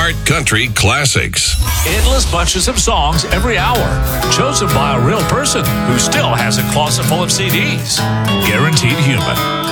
Art Country Classics. Endless bunches of songs every hour, chosen by a real person who still has a closet full of CDs. Guaranteed Human.